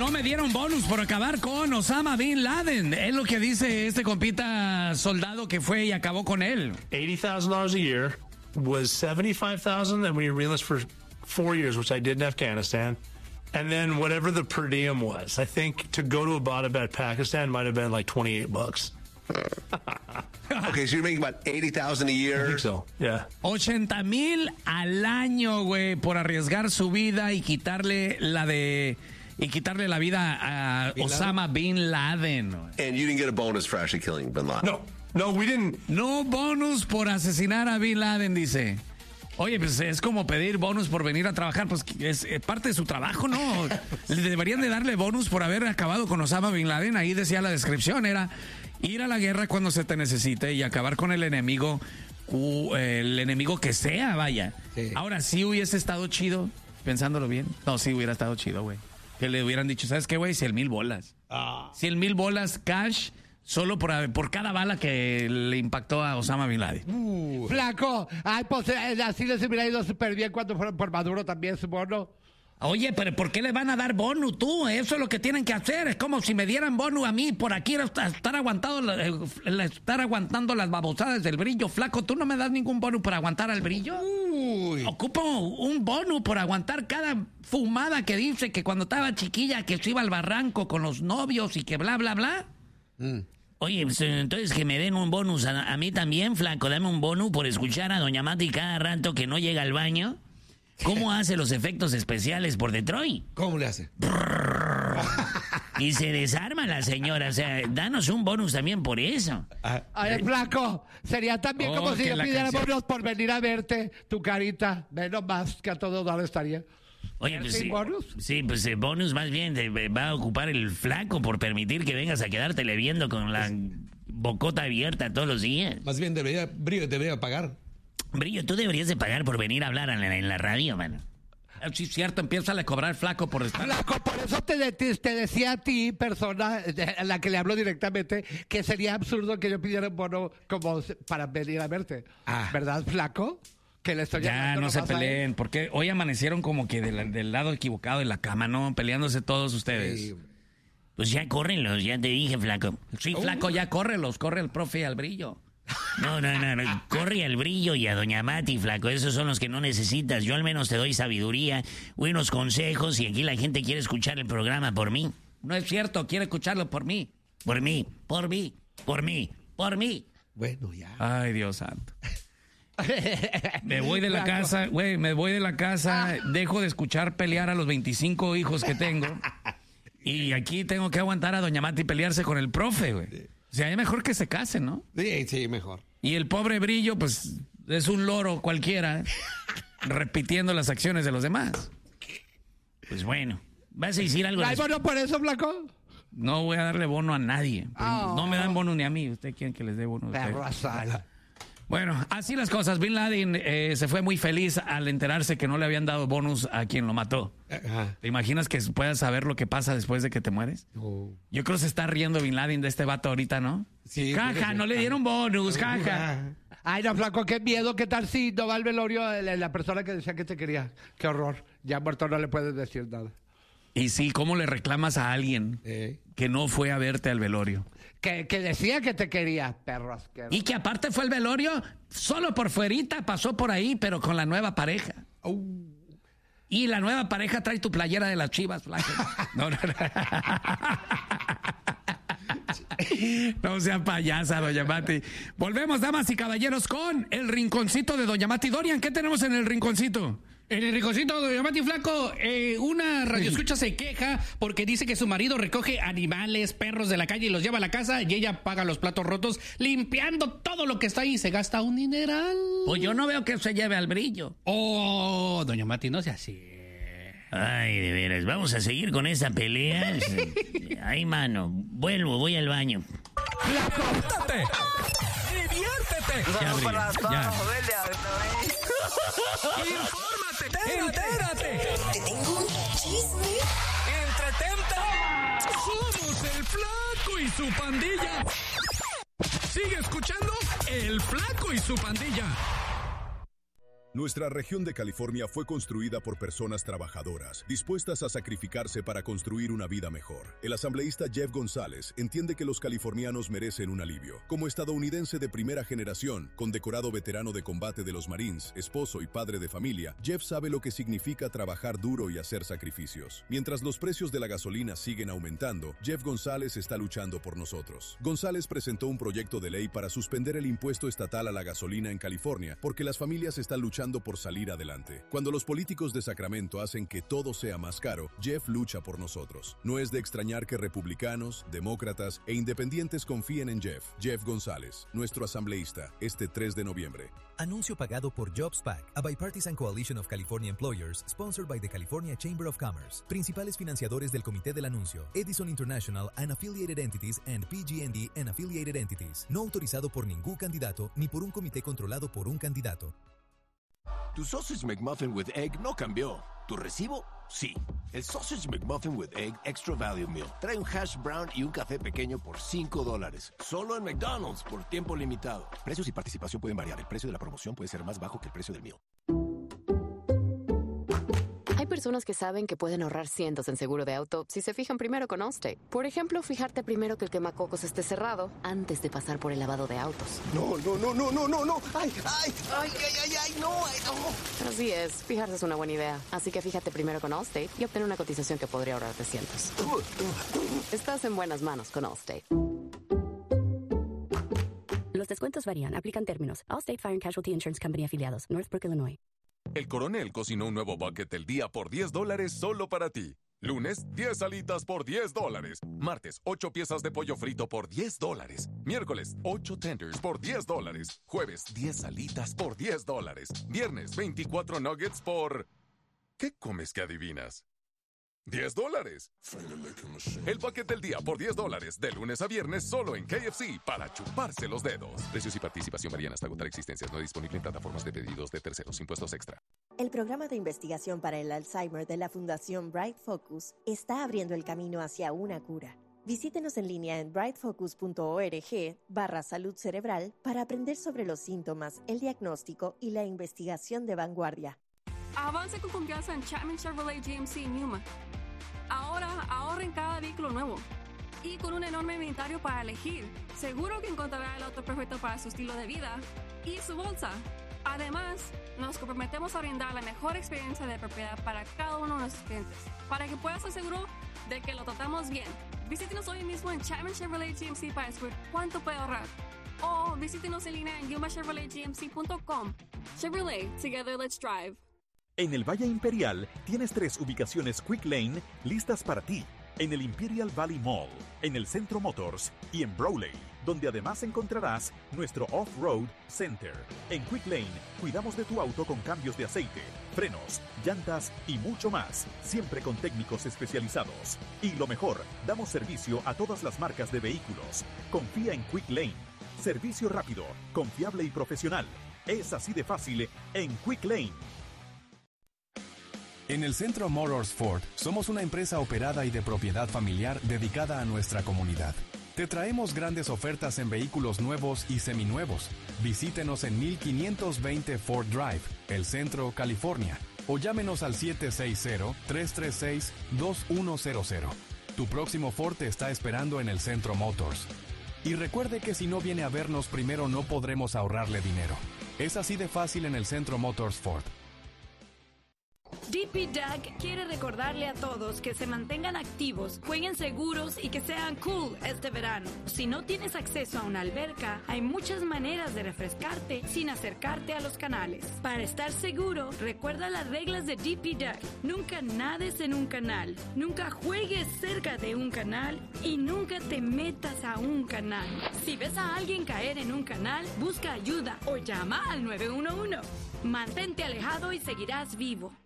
no me dieron bonus por acabar con Osama Bin Laden. Es lo que dice este compita soldado que fue y acabó con él. $80,000 a year was $75,000 that we realized for 4 years, which I did in Afghanistan. And then whatever the per diem was, I think to go to Abbottabad, Pakistan might have been like $28. Okay, so you're making about $80,000 a year. I think so, yeah. 80,000 al año, güey, por arriesgar su vida y quitarle la vida a Osama Bin Laden. And you didn't get a bonus for actually killing Bin Laden. No, we didn't. No bonus por asesinar a Bin Laden, dice. Oye, pues es como pedir bonus por venir a trabajar, pues es parte de su trabajo, ¿no? Deberían de darle bonus por haber acabado con Osama Bin Laden. Ahí decía la descripción, era ir a la guerra cuando se te necesite y acabar con el enemigo que sea, vaya. Sí. Ahora, sí hubiese estado chido, pensándolo bien. No, sí hubiera estado chido, güey. Que le hubieran dicho, ¿sabes qué, güey? 100,000 bolas. 100,000 bolas cash solo por cada bala que le impactó a Osama Bin Laden. Flaco, ay, pues así les hubiera ido súper bien cuando fueron por Maduro también, su bono. Oye, pero ¿por qué le van a dar bono tú? Eso es lo que tienen que hacer. Es como si me dieran bono a mí por aquí estar aguantando las babosadas del Brillo. Flaco, ¿tú no me das ningún bono por aguantar al Brillo? Ocupo un bono por aguantar cada fumada que dice que cuando estaba chiquilla que se iba al barranco con los novios y que bla, bla, bla. Oye, pues, entonces que me den un bonus a mí también, Flaco. Dame un bonus por escuchar a Doña Mati cada rato que no llega al baño. ¿Cómo hace los efectos especiales por Detroit? ¿Cómo le hace? Y se desarma la señora. O sea, danos un bonus también por eso. Ay, Flaco, sería también como si yo pidiera bonus por venir a verte, tu carita. Menos más que a todo dar estaría. Oye, pues sí, bonus? Sí, pues bonus más bien va a ocupar el Flaco por permitir que vengas a quedártele viendo con la bocota abierta todos los días. Más bien Brillo debería pagar. Brillo, tú deberías de pagar por venir a hablar en la radio, mano. Sí, cierto, empieza a cobrar Flaco por estar... Flaco, por eso te decía a ti, persona a la que le hablo directamente, que sería absurdo que yo pidiera un bono como para venir a verte. ¿Verdad, Flaco? Que le estoy ya no se peleen, porque hoy amanecieron como que del lado equivocado de la cama, ¿no? Peleándose todos ustedes. Sí. Pues ya córrenlos, ya te dije, Flaco. Sí, Flaco, ya córrelos, corre el profe y al Brillo. No, corre al Brillo y a Doña Mati, Flaco, esos son los que no necesitas. Yo al menos te doy sabiduría, buenos consejos, y aquí la gente quiere escuchar el programa por mí. No es cierto, quiere escucharlo por mí. Por mí. Bueno, ya. Ay, Dios santo. Me voy de la casa, güey, dejo de escuchar pelear a los 25 hijos que tengo. Y aquí tengo que aguantar a Doña Mati pelearse con el profe, güey. O sea, es mejor que se casen, ¿no? Sí, mejor. Y el pobre Brillo, pues, es un loro cualquiera, repitiendo las acciones de los demás. Pues bueno, ¿vas a decir algo? ¿Hay bono por eso, Flaco? No voy a darle bono a nadie. No me dan bono ni a mí. ¿Usted quiere que les dé bono? Bueno, así las cosas. Bin Laden se fue muy feliz al enterarse que no le habían dado bonus a quien lo mató. ¿Te imaginas que puedas saber lo que pasa después de que te mueres? Yo creo que se está riendo Bin Laden de este vato ahorita, ¿no? Sí. Jaja, no le dieron bonus, jaja. Ay, no, Flaco, qué miedo, qué tal si no va al velorio la persona que decía que te quería. Qué horror. Ya muerto no le puedes decir nada. Y sí, ¿cómo le reclamas a alguien que no fue a verte al velorio? Que decía que te quería, perro asqueroso. Y que aparte fue al velorio, solo por fuerita pasó por ahí, pero con la nueva pareja. Y la nueva pareja trae tu playera de las Chivas, Flaco. No. No sea payasa, Doña Mati. Volvemos, damas y caballeros, con el rinconcito de Doña Mati. Dorian, ¿qué tenemos en el rinconcito? En el rinconcito de Doña Mati, Flaco, una radioescucha se queja porque dice que su marido recoge animales, perros de la calle y los lleva a la casa y ella paga los platos rotos limpiando todo lo que está ahí y se gasta un dineral. Pues yo no veo que se lleve al Brillo. Oh, Doña Mati, no sea así. Ay, de veras, vamos a seguir con esa pelea. Ay, mano, voy al baño. ¡Levántate! ¡Diviértete! Ya. ¡Infórmate! ¡Entérate! Te tengo un chisme. ¡Entretente! ¡Somos el Flaco y su pandilla! Sigue escuchando el Flaco y su pandilla. Nuestra región de California fue construida por personas trabajadoras, dispuestas a sacrificarse para construir una vida mejor. El asambleísta Jeff González entiende que los californianos merecen un alivio. Como estadounidense de primera generación, condecorado veterano de combate de los Marines, esposo y padre de familia, Jeff sabe lo que significa trabajar duro y hacer sacrificios. Mientras los precios de la gasolina siguen aumentando, Jeff González está luchando por nosotros. González presentó un proyecto de ley para suspender el impuesto estatal a la gasolina en California, porque las familias están luchando por salir adelante. Cuando los políticos de Sacramento hacen que todo sea más caro, Jeff lucha por nosotros. No es de extrañar que republicanos, demócratas e independientes confíen en Jeff. Jeff González, nuestro asambleísta, este 3 de noviembre. Anuncio pagado por JobsPAC, a bipartisan coalition of California employers, sponsored by the California Chamber of Commerce. Principales financiadores del comité del anuncio: Edison International and Affiliated Entities and PG&E and Affiliated Entities. No autorizado por ningún candidato ni por un comité controlado por un candidato. Tu Sausage McMuffin with Egg no cambió. ¿Tu recibo? Sí. El Sausage McMuffin with Egg Extra Value Meal trae un hash brown y un café pequeño por $5. Solo en McDonald's por tiempo limitado. Precios y participación pueden variar. El precio de la promoción puede ser más bajo que el precio del meal. Hay personas que saben que pueden ahorrar cientos en seguro de auto si se fijan primero con Allstate. Por ejemplo, fijarte primero que el quemacocos esté cerrado antes de pasar por el lavado de autos. No. ¡Ay, no! Así es, fijarse es una buena idea. Así que fíjate primero con Allstate y obtén una cotización que podría ahorrarte cientos. Estás en buenas manos con Allstate. Los descuentos varían. Aplican términos. Allstate Fire and Casualty Insurance Company afiliados. Northbrook, Illinois. El Coronel cocinó un nuevo bucket del día por $10 solo para ti. Lunes, 10 alitas por $10. Martes, 8 piezas de pollo frito por $10. Miércoles, 8 tenders por $10. Jueves, 10 alitas por $10. Viernes, 24 nuggets por... ¿Qué comes que adivinas? $10. El bucket del día por $10, de lunes a viernes, solo en KFC, para chuparse los dedos. Precios y participación varían hasta agotar existencias. No disponible en plataformas de pedidos de terceros. Impuestos extra. El programa de investigación para el Alzheimer de la Fundación Bright Focus está abriendo el camino hacia una cura. Visítenos en línea en brightfocus.org/salud cerebral para aprender sobre los síntomas, el diagnóstico y la investigación de vanguardia. Avance con confianza en Chapman Chevrolet GMC Newman. Ahora ahorra en cada vehículo nuevo. Y con un enorme inventario para elegir, seguro que encontrará el auto perfecto para su estilo de vida y su bolsa. Además, nos comprometemos a brindar la mejor experiencia de propiedad para cada uno de nuestros clientes, para que puedas estar seguro de que lo tratamos bien. Visítenos hoy mismo en Chapman Chevrolet GMC para descubrir cuánto puede ahorrar. O visítenos en línea en yumachevroletgmc.com. Chevrolet, together let's drive. En el Valle Imperial tienes 3 ubicaciones Quick Lane listas para ti. En el Imperial Valley Mall, en el Centro Motors y en Brawley, donde además encontrarás nuestro Off-Road Center. En Quick Lane cuidamos de tu auto con cambios de aceite, frenos, llantas y mucho más, siempre con técnicos especializados. Y lo mejor, damos servicio a todas las marcas de vehículos. Confía en Quick Lane. Servicio rápido, confiable y profesional. Es así de fácil en Quick Lane. En el Centro Motors Ford somos una empresa operada y de propiedad familiar dedicada a nuestra comunidad. Te traemos grandes ofertas en vehículos nuevos y seminuevos. Visítenos en 1520 Ford Drive, El Centro, California, o llámenos al 760-336-2100. Tu próximo Ford te está esperando en el Centro Motors. Y recuerde que si no viene a vernos primero no podremos ahorrarle dinero. Es así de fácil en el Centro Motors Ford. DP Duck quiere recordarle a todos que se mantengan activos, jueguen seguros y que sean cool este verano. Si no tienes acceso a una alberca, hay muchas maneras de refrescarte sin acercarte a los canales. Para estar seguro, recuerda las reglas de DP Duck. Nunca nades en un canal, nunca juegues cerca de un canal y nunca te metas a un canal. Si ves a alguien caer en un canal, busca ayuda o llama al 911. Mantente alejado y seguirás vivo.